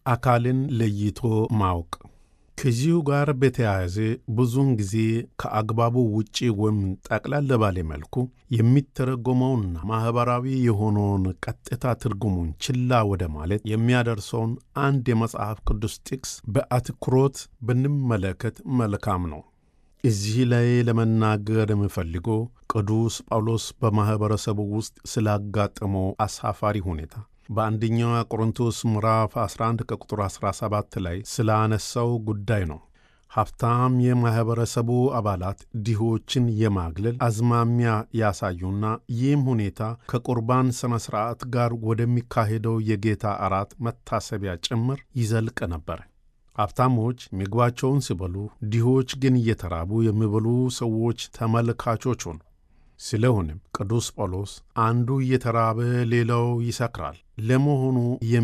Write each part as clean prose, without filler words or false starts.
አካልን ለይቶ ማወቅ ከዚሁ ጋር በተያያዘ ብዙውን ጊዜ ከአግባቡ ውጪ ወይም ጠቅለል ባለ መልኩ የሚተረጎመውና ማህበራዊ የሆነውን ቀጥታ ትርጉሙን ችላ ወደ ማለት የሚያደርሰውን አንድ የመጽሐፍ ቅዱስ ጥቅስ በአትኩሮት ብንመለከት መልካም ነው። እዚህ ላይ ለመናገር የምፈልገው ቅዱስ ጳውሎስ በማህበረሰቡ ውስጥ ስላጋጠመው አሳፋሪ ሁኔታ በአንደኛው ቆሮንቶስ ምዕራፍ 11 ከቁጥር 17 ላይ ስላነሳው ጉዳይ ነው። ሀብታም የማህበረሰቡ አባላት ድሆችን የማግለል አዝማሚያ ያሳዩና ይህም ሁኔታ ከቁርባን ስነ ስርዓት ጋር ወደሚካሄደው የጌታ እራት መታሰቢያ ጭምር ይዘልቅ ነበር። ሀብታሞች ምግባቸውን ሲበሉ፣ ድሆች ግን እየተራቡ የሚበሉ ሰዎች ተመልካቾች ሆኑ። ስለሆነም ቅዱስ ጳውሎስ አንዱ እየተራበ ሌላው ይሰክራል፣ ለመሆኑ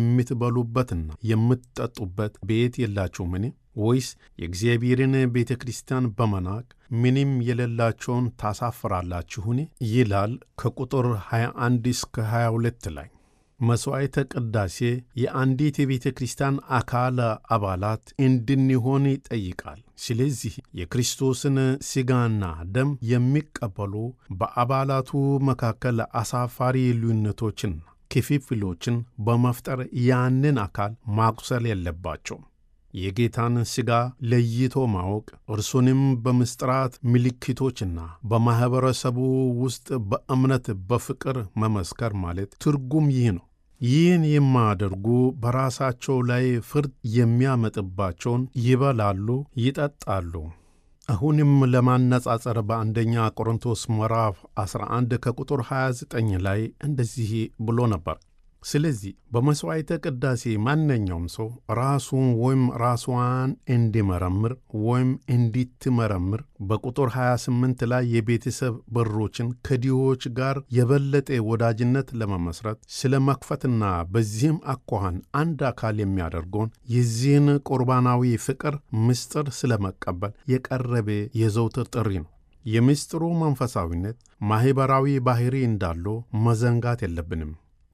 የምትበሉበትና የምትጠጡበት ቤት የላችሁምን? ወይስ የእግዚአብሔርን ቤተ ክርስቲያን በመናቅ ምንም የሌላቸውን ታሳፍራላችሁን? ይላል ከቁጥር 21 እስከ 22 ላይ። መሥዋዕተ ቅዳሴ የአንዲት የቤተ ክርስቲያን አካል አባላት እንድንሆን ይጠይቃል። ስለዚህ የክርስቶስን ሥጋና ደም የሚቀበሉ በአባላቱ መካከል አሳፋሪ ልዩነቶችን፣ ክፍፍሎችን በመፍጠር ያንን አካል ማቁሰል የለባቸውም። የጌታን ሥጋ ለይቶ ማወቅ እርሱንም በምስጢራት ምልክቶችና በማኅበረሰቡ ውስጥ በእምነት በፍቅር መመስከር ማለት ትርጉም ይህ ነው። ይህን የማያደርጉ በራሳቸው ላይ ፍርድ የሚያመጥባቸውን ይበላሉ፣ ይጠጣሉ። አሁንም ለማነጻጸር በአንደኛ ቆሮንቶስ ምዕራፍ 11 ከቁጥር 29 ላይ እንደዚህ ብሎ ነበር። ስለዚህ በመሥዋዕተ ቅዳሴ ማንኛውም ሰው ራሱን ወይም ራሷን እንዲመረምር ወይም እንዲትመረምር በቁጥር 28 ላይ የቤተሰብ በሮችን ከድሆች ጋር የበለጠ ወዳጅነት ለመመስረት ስለ መክፈትና በዚህም አኳኋን አንድ አካል የሚያደርገውን የዚህን ቁርባናዊ ፍቅር ምስጢር ስለ መቀበል የቀረበ የዘውትር ጥሪ ነው። የምስጢሩ መንፈሳዊነት ማኅበራዊ ባሕሪ እንዳለው መዘንጋት የለብንም።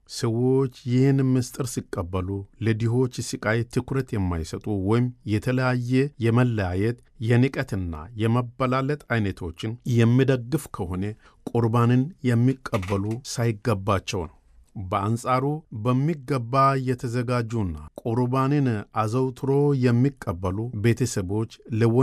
ሰዎች ይህን ምስጢር ሲቀበሉ ለድሆች ስቃይ ትኩረት የማይሰጡ ወይም የተለያየ የመለያየት የንቀትና የመበላለጥ አይነቶችን የሚደግፍ ከሆነ ቁርባንን የሚቀበሉ ሳይገባቸው ነው። በአንጻሩ በሚገባ የተዘጋጁና ቁርባንን አዘውትሮ የሚቀበሉ ቤተሰቦች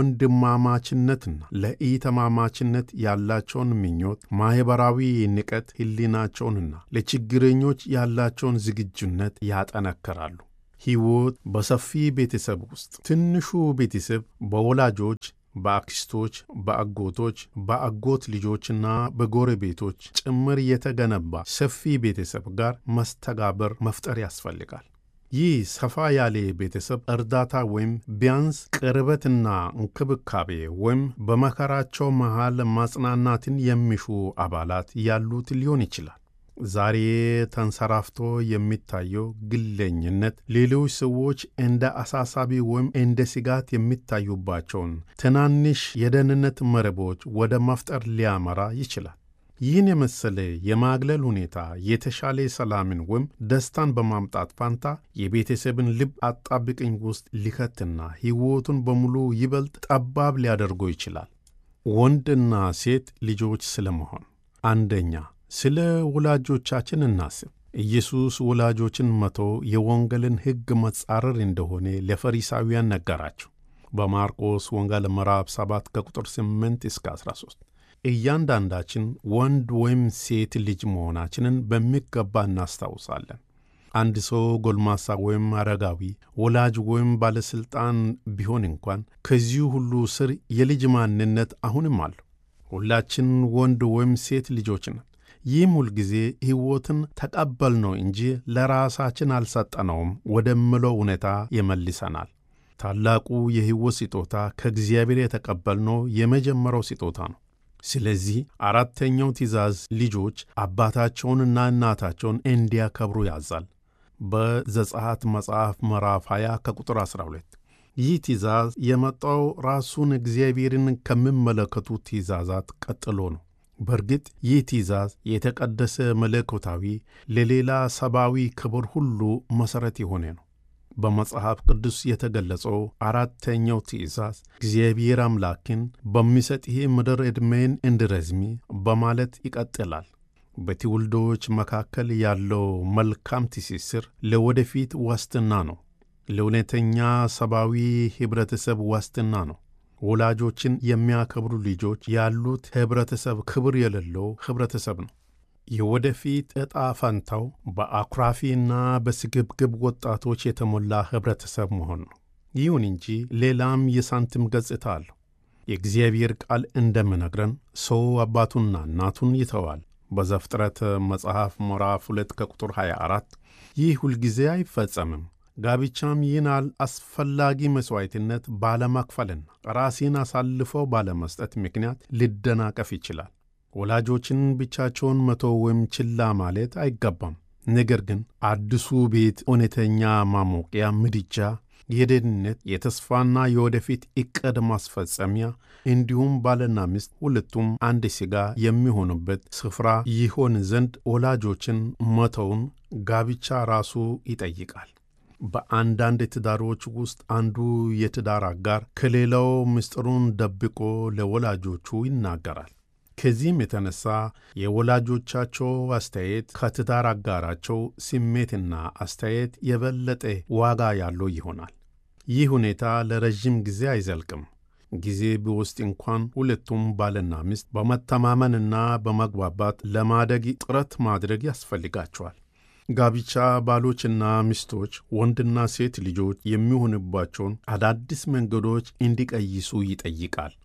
ለወንድማማችነትና ለኢተማማችነት ያላቸውን ምኞት፣ ማኅበራዊ ንቀት ሕሊናቸውንና ለችግረኞች ያላቸውን ዝግጁነት ያጠነክራሉ። ሕይወት በሰፊ ቤተሰብ ውስጥ ትንሹ ቤተሰብ በወላጆች፣ በአክስቶች፣ በአጎቶች፣ በአጎት ልጆችና በጎረቤቶች ጭምር የተገነባ ሰፊ ቤተሰብ ጋር መስተጋብር መፍጠር ያስፈልጋል። ይህ ሰፋ ያለ ቤተሰብ እርዳታ ወይም ቢያንስ ቅርበትና እንክብካቤ ወይም በመከራቸው መሃል ማጽናናትን የሚሹ አባላት ያሉት ሊሆን ይችላል። ዛሬ ተንሰራፍቶ የሚታየው ግለኝነት ሌሎች ሰዎች እንደ አሳሳቢ ወይም እንደ ስጋት የሚታዩባቸውን ትናንሽ የደህንነት መረቦች ወደ መፍጠር ሊያመራ ይችላል። ይህን የመሰለ የማግለል ሁኔታ የተሻለ ሰላምን ወይም ደስታን በማምጣት ፋንታ የቤተሰብን ልብ አጣብቅኝ ውስጥ ሊከትና ሕይወቱን በሙሉ ይበልጥ ጠባብ ሊያደርገው ይችላል። ወንድና ሴት ልጆች ስለመሆን አንደኛ ስለ ወላጆቻችን እናስብ። ኢየሱስ ወላጆችን መተው የወንጌልን ሕግ መጻረር እንደሆነ ለፈሪሳውያን ነገራቸው። በማርቆስ ወንጌል ምዕራፍ 7 ከቁጥር 8 እስከ 13 እያንዳንዳችን ወንድ ወይም ሴት ልጅ መሆናችንን በሚገባ እናስታውሳለን። አንድ ሰው ጎልማሳ ወይም አረጋዊ፣ ወላጅ ወይም ባለሥልጣን ቢሆን እንኳን ከዚሁ ሁሉ ስር የልጅ ማንነት አሁንም አለው። ሁላችን ወንድ ወይም ሴት ልጆች ነን። ይህም ሁልጊዜ ሕይወትን ተቀበልነው እንጂ ለራሳችን አልሰጠነውም ወደምለው እውነታ ይመልሰናል። ታላቁ የሕይወት ስጦታ ከእግዚአብሔር የተቀበልነው የመጀመሪያው ስጦታ ነው። ስለዚህ አራተኛው ትእዛዝ ልጆች አባታቸውንና እናታቸውን እንዲያከብሩ ያዛል። በዘጸአት መጽሐፍ ምዕራፍ 20 ከቁጥር 12 ይህ ትእዛዝ የመጣው ራሱን እግዚአብሔርን ከሚመለከቱ ትእዛዛት ቀጥሎ ነው። በእርግጥ ይህ ትእዛዝ የተቀደሰ መለኮታዊ ለሌላ ሰብአዊ ክብር ሁሉ መሠረት የሆነ ነው። በመጽሐፍ ቅዱስ የተገለጸው አራተኛው ትእዛዝ እግዚአብሔር አምላክን በሚሰጥህ ምድር ዕድሜን እንድረዝሚ በማለት ይቀጥላል። በትውልዶች መካከል ያለው መልካም ትስስር ለወደፊት ዋስትና ነው። ለእውነተኛ ሰብአዊ ኅብረተሰብ ዋስትና ነው። ወላጆችን የሚያከብሩ ልጆች ያሉት ኅብረተሰብ ክብር የሌለው ኅብረተሰብ ነው። የወደፊት ዕጣ ፈንታው በአኩራፊና በስግብግብ ወጣቶች የተሞላ ኅብረተሰብ መሆን ነው። ይሁን እንጂ ሌላም የሳንቲም ገጽታ አለው። የእግዚአብሔር ቃል እንደሚነግረን ሰው አባቱንና እናቱን ይተዋል። በዘፍጥረት መጽሐፍ ምዕራፍ 2 ከቁጥር 24። ይህ ሁልጊዜ አይፈጸምም። ጋብቻም ይህን አስፈላጊ መሥዋዕትነት ባለማክፈልና ራሴን አሳልፈው ባለመስጠት ምክንያት ሊደናቀፍ ይችላል። ወላጆችን ብቻቸውን መተው ወይም ችላ ማለት አይገባም። ነገር ግን አዲሱ ቤት እውነተኛ ማሞቂያ ምድጃ፣ የደህንነት፣ የተስፋና የወደፊት ዕቅድ ማስፈጸሚያ እንዲሁም ባልና ሚስት ሁለቱም አንድ ሥጋ የሚሆኑበት ስፍራ ይሆን ዘንድ ወላጆችን መተውን ጋብቻ ራሱ ይጠይቃል። በአንዳንድ ትዳሮች ውስጥ አንዱ የትዳር አጋር ከሌላው ምስጢሩን ደብቆ ለወላጆቹ ይናገራል። ከዚህም የተነሳ የወላጆቻቸው አስተያየት ከትዳር አጋራቸው ስሜትና አስተያየት የበለጠ ዋጋ ያለው ይሆናል። ይህ ሁኔታ ለረዥም ጊዜ አይዘልቅም። ጊዜ ቢወስድ እንኳን ሁለቱም ባልና ሚስት በመተማመንና በመግባባት ለማደግ ጥረት ማድረግ ያስፈልጋቸዋል። ጋብቻ ባሎችና ሚስቶች ወንድና ሴት ልጆች የሚሆኑባቸውን አዳዲስ መንገዶች እንዲቀይሱ ይጠይቃል።